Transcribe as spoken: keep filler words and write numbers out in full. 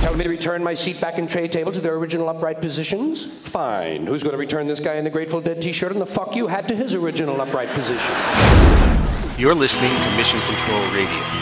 Tell me to return my seat back and tray table to their original upright positions? Fine. Who's going to return this guy in the Grateful Dead t-shirt and the fuck you hat to his original upright position? You're listening to Mission Control Radio.